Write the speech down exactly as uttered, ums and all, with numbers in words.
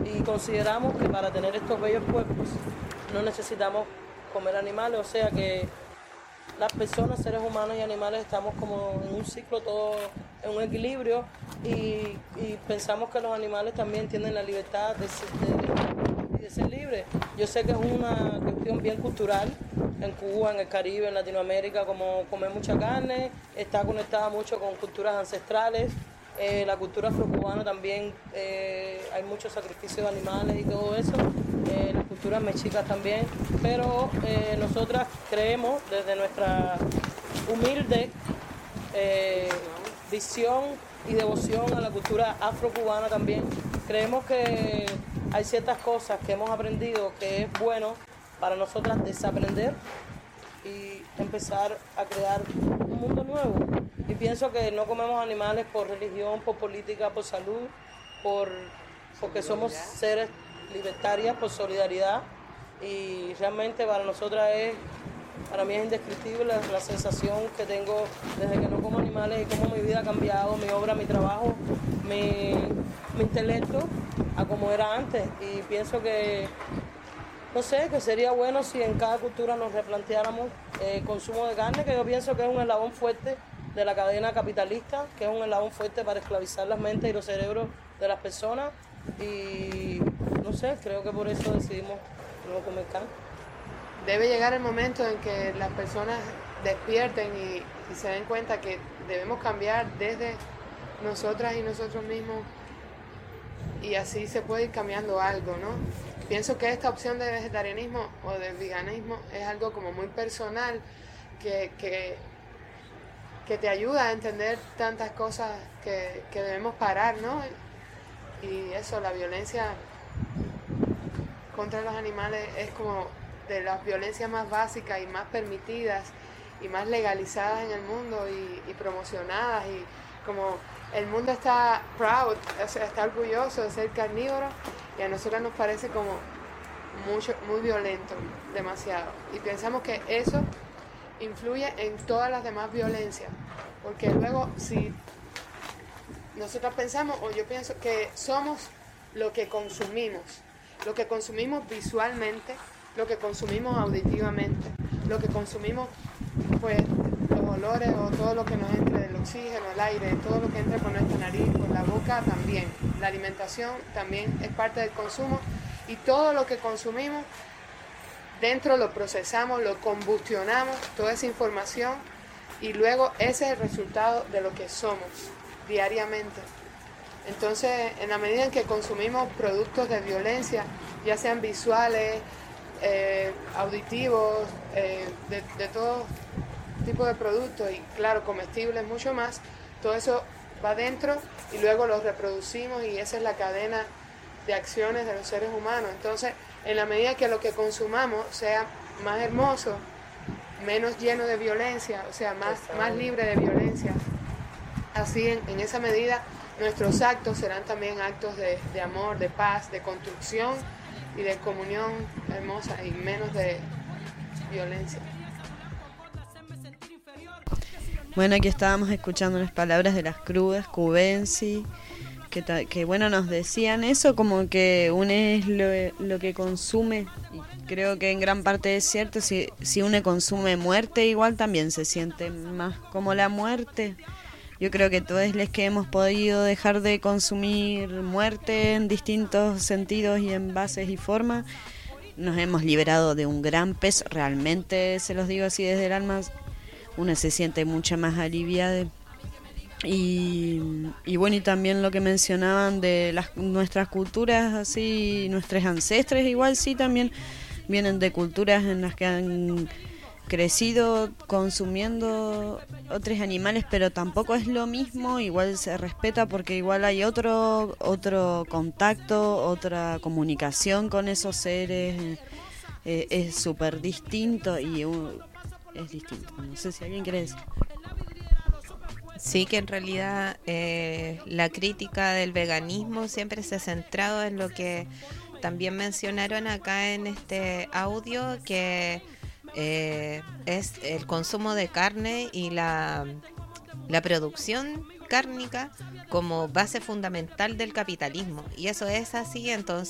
y consideramos que para tener estos bellos cuerpos no necesitamos comer animales, o sea que las personas, seres humanos y animales estamos como en un ciclo, todo en un equilibrio y, y pensamos que los animales también tienen la libertad de, de, de ser libres. Yo sé que es una cuestión bien cultural en Cuba, en el Caribe, en Latinoamérica, como comer mucha carne, está conectada mucho con culturas ancestrales. Eh, la cultura afrocubana también, eh, hay muchos sacrificios de animales y todo eso, eh, las culturas mexicas también, pero eh, nosotras creemos desde nuestra humilde eh, visión y devoción a la cultura afrocubana también, creemos que hay ciertas cosas que hemos aprendido que es bueno para nosotras desaprender y empezar a crear un mundo nuevo. Y pienso que no comemos animales por religión, por política, por salud, por, porque somos seres libertarias, por solidaridad. Y realmente para nosotras es, para mí es indescriptible la, la sensación que tengo desde que no como animales y cómo mi vida ha cambiado, mi obra, mi trabajo, mi, mi intelecto a como era antes. Y pienso que no sé, que sería bueno si en cada cultura nos replanteáramos el eh, consumo de carne, que yo pienso que es un eslabón fuerte de la cadena capitalista, que es un eslabón fuerte para esclavizar las mentes y los cerebros de las personas. Y no sé, creo que por eso decidimos no comer carne. Debe llegar el momento en que las personas despierten y, y se den cuenta que debemos cambiar desde nosotras y nosotros mismos, y así se puede ir cambiando algo, ¿no? Pienso que esta opción de vegetarianismo o de veganismo es algo como muy personal que, que, que te ayuda a entender tantas cosas que, que debemos parar, ¿no? Y eso, la violencia contra los animales es como de las violencias más básicas y más permitidas y más legalizadas en el mundo y, y promocionadas, y como el mundo está proud, o sea, está orgulloso de ser carnívoro, y a nosotros nos parece como mucho, muy violento, demasiado. Y pensamos que eso influye en todas las demás violencias, porque luego si nosotros pensamos, o yo pienso que somos lo que consumimos, lo que consumimos visualmente, lo que consumimos auditivamente, lo que consumimos, pues, los olores o todo lo que nos entre del oxígeno, el aire, todo lo que entre por nuestra nariz, por la boca también. La alimentación también es parte del consumo, y todo lo que consumimos dentro lo procesamos, lo combustionamos, toda esa información, y luego ese es el resultado de lo que somos diariamente. Entonces, en la medida en que consumimos productos de violencia, ya sean visuales, eh, auditivos, eh, de, de todo tipo de productos, y claro, comestibles mucho más, todo eso va dentro y luego lo reproducimos, y esa es la cadena de acciones de los seres humanos. Entonces, en la medida que lo que consumamos sea más hermoso, menos lleno de violencia, o sea, más, más libre de violencia, así en, en esa medida nuestros actos serán también actos de, de amor, de paz, de construcción y de comunión hermosa, y menos de violencia. Bueno, aquí estábamos escuchando las palabras de las crudas cubensi, que, ta, que bueno, nos decían eso, como que uno es lo, lo que consume, y creo que en gran parte es cierto. Si, si uno consume muerte, igual también se siente más como la muerte. Yo creo que todos los que hemos podido dejar de consumir muerte en distintos sentidos y envases y formas, nos hemos liberado de un gran peso. Realmente, se los digo así desde el alma, uno se siente mucho más aliviada. Y, y bueno, y también lo que mencionaban de las nuestras culturas, así, nuestros ancestres igual sí también vienen de culturas en las que han crecido consumiendo otros animales, pero tampoco es lo mismo. Igual se respeta porque igual hay otro otro contacto, otra comunicación con esos seres, eh, es súper distinto y uh, es distinto. No sé si alguien quiere decir. Sí, que en realidad eh, la crítica del veganismo siempre se ha centrado en lo que también mencionaron acá en este audio, que eh, es el consumo de carne y la, la producción cárnica como base fundamental del capitalismo. Y eso es así, entonces